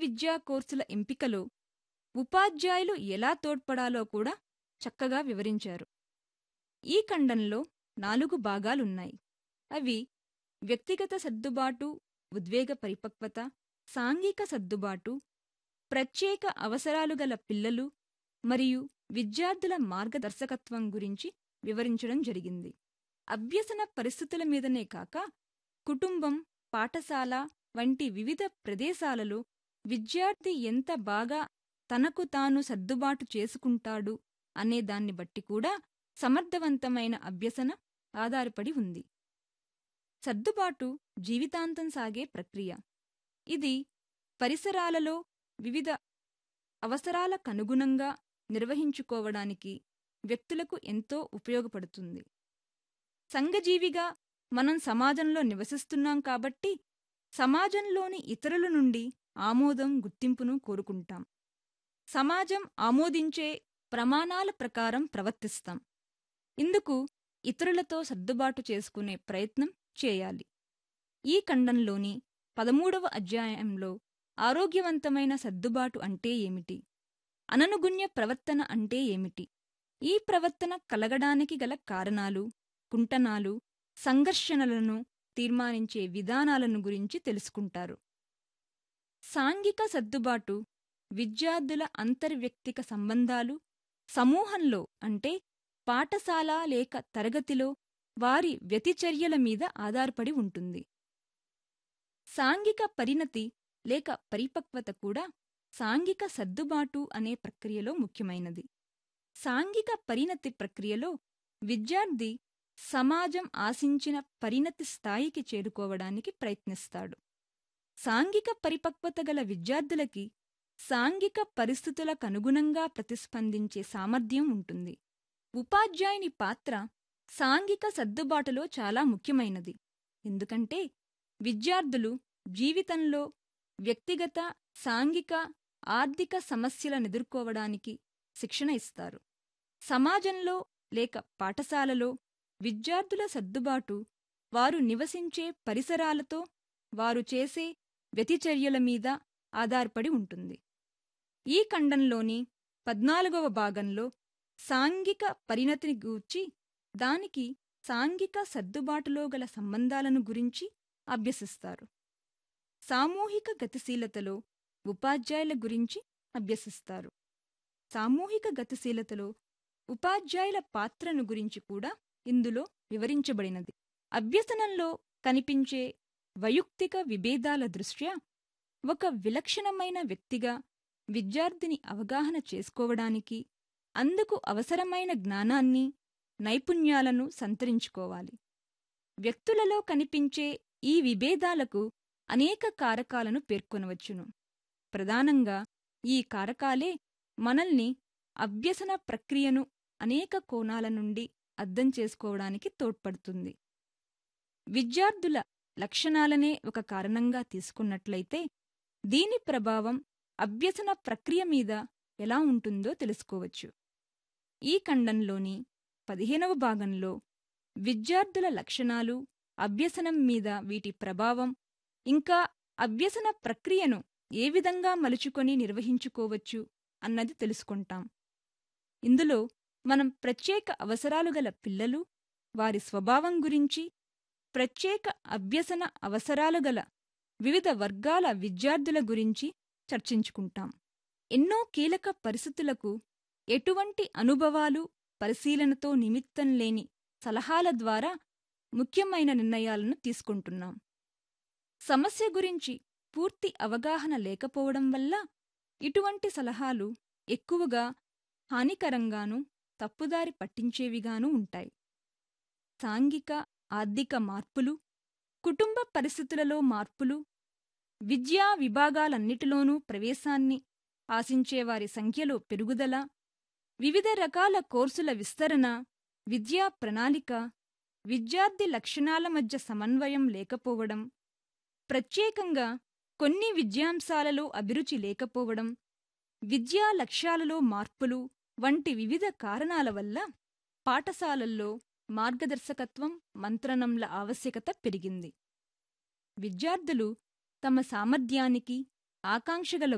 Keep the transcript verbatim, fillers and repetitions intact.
విద్యా కోర్సుల ఎంపికలో ఉపాధ్యాయులు ఎలా తోడ్పడాలో కూడా చక్కగా వివరించారు. ఈ ఖండంలో నాలుగు భాగాలున్నాయి. అవి వ్యక్తిగత సర్దుబాటు, ఉద్వేగ పరిపక్వత, సాంఘిక సర్దుబాటు, ప్రత్యేక అవసరాలు గల పిల్లలు మరియు విద్యార్థుల మార్గదర్శకత్వం గురించి వివరించడం జరిగింది. అభ్యసన పరిస్థితుల మీదనే కాక కుటుంబం, పాఠశాల వంటి వివిధ ప్రదేశాలలో విద్యార్థి ఎంత బాగా తనకు తాను సర్దుబాటు చేసుకుంటాడు అనే దాన్ని బట్టి కూడా సమర్థవంతమైన అభ్యసన ఆధారపడి ఉంది. సర్దుబాటు జీవితాంతం సాగే ప్రక్రియ. ఇది పరిసరాలలో వివిధ అవసరాలకనుగుణంగా నిర్వహించుకోవడానికి వ్యక్తులకు ఎంతో ఉపయోగపడుతుంది. సంఘజీవిగా మనం సమాజంలో నివసిస్తున్నాం కాబట్టి సమాజంలోని ఇతరుల నుండి ఆమోదం, గుర్తింపును కోరుకుంటాం. సమాజం ఆమోదించే ప్రమాణాల ప్రకారం ప్రవర్తిస్తాం. ఇందుకు ఇతరులతో సర్దుబాటు చేసుకునే ప్రయత్నం చేయాలి. ఈ ఖండంలోని పదమూడవ అధ్యాయంలో ఆరోగ్యవంతమైన సర్దుబాటు అంటే ఏమిటి, అననుగుణ్య ప్రవర్తన అంటే ఏమిటి, ఈ ప్రవర్తన కలగడానికి గల కారణాలు, కుంటనాలు, సంఘర్షణలను తీర్మానించే విధానాలను గురించి తెలుసుకుంటారు. సాంఘిక సర్దుబాటు విద్యార్థుల అంతర్వ్యక్తిక సంబంధాలు, సమూహంలో అంటే పాఠశాల లేక తరగతిలో వారి వ్యతిచర్యల మీద ఆధారపడి ఉంటుంది. సాంఘిక పరిణతి లేక పరిపక్వత కూడా సాంఘిక సర్దుబాటు అనే ప్రక్రియలో ముఖ్యమైనది. సాంఘిక పరిణతి ప్రక్రియలో విద్యార్థి సమాజం ఆశించిన పరిణతి స్థాయికి చేరుకోవడానికి ప్రయత్నిస్తాడు. సాంఘిక పరిపక్వత గల విద్యార్థులకి సాంఘిక పరిస్థితులకనుగుణంగా ప్రతిస్పందించే సామర్థ్యం ఉంటుంది. ఉపాధ్యాయుని పాత్ర సాంఘిక సర్దుబాటులో చాలా ముఖ్యమైనది. ఎందుకంటే విద్యార్థులు జీవితంలో వ్యక్తిగత, సాంఘిక, ఆర్థిక సమస్యలనెదుర్కోవడానికి శిక్షణ ఇస్తారు. సమాజంలో లేక పాఠశాలలో విద్యార్థుల సర్దుబాటు వారు నివసించే పరిసరాలతో, వారు చేసే వ్యతిచర్యల మీద ఆధారపడి ఉంటుంది. ఈ ఖండంలోని పద్నాలుగవ భాగంలో సాంఘిక పరిణతిని గూర్చి, దానికి సాంఘిక సర్దుబాటులో గల సంబంధాలను గురించి అభ్యసిస్తారు. సామూహిక గతిశీలతలో ఉపాధ్యాయుల గురించి అభ్యసిస్తారు. సామూహిక గతిశీలతలో ఉపాధ్యాయుల పాత్రను గురించి కూడా ఇందులో వివరించబడినది. అభ్యసనంలో కనిపించే వైయక్తిక విభేదాల దృష్ట్యా ఒక విలక్షణమైన వ్యక్తిగా విద్యార్థిని అవగాహన చేసుకోవడానికి అందుకు అవసరమైన జ్ఞానాన్ని, నైపుణ్యాలను సంతరించుకోవాలి. వ్యక్తులలో కనిపించే ఈ విభేదాలకు అనేక కారకాలను పేర్కొనవచ్చును. ప్రధానంగా ఈ కారకాలే మనల్ని అభ్యసన ప్రక్రియను అనేక కోణాల నుండి అర్థం చేసుకోవడానికి తోడ్పడుతుంది. విద్యార్థుల లక్షణాలనే ఒక కారణంగా తీసుకున్నట్లయితే దీని ప్రభావం అభ్యసన ప్రక్రియ మీద ఎలా ఉంటుందో తెలుసుకోవచ్చు. ఈ ఖండంలోని పదిహేనవ భాగంలో విద్యార్థుల లక్షణాలు, అభ్యసనం మీద వీటి ప్రభావం, ఇంకా అభ్యసన ప్రక్రియను ఏ విధంగా మలుచుకొని నిర్వహించుకోవచ్చు అన్నది తెలుసుకుంటాం. ఇందులో మనం ప్రత్యేక అవసరాలు గల పిల్లలు, వారి స్వభావం గురించి, ప్రత్యేక అభ్యసన అవసరాలు గల వివిధ వర్గాల విద్యార్థుల గురించి చర్చించుకుంటాం. ఎన్నో కీలక పరిస్థితులకు ఎటువంటి అనుభవాలు, పరిశీలనతో నిమిత్తం లేని సలహాల ద్వారా ముఖ్యమైన నిర్ణయాలను తీసుకుంటున్నాం. సమస్య గురించి పూర్తి అవగాహన లేకపోవడం వల్ల ఇటువంటి సలహాలు ఎక్కువగా హానికరంగానూ, తప్పుదారి పట్టించేవిగానూ ఉంటాయి. సాంఘిక, ఆర్థిక మార్పులు, కుటుంబ పరిస్థితులలో మార్పులు, విద్యా విభాగాలన్నిటిలోనూ ప్రవేశాన్ని ఆశించేవారి సంఖ్యలో పెరుగుదల, వివిధ రకాల కోర్సుల విస్తరణ, విద్యా ప్రణాళిక, విద్యార్థి లక్షణాల మధ్య సమన్వయం లేకపోవడం, ప్రత్యేకంగా కొన్ని విద్యాంశాలలో అభిరుచి లేకపోవడం, విద్యా లక్ష్యాలలో మార్పులు వంటి వివిధ కారణాల వల్ల పాఠశాలల్లో మార్గదర్శకత్వం, మంత్రణంల ఆవశ్యకత పెరిగింది. విద్యార్థులు తమ సామర్థ్యానికి, ఆకాంక్షగల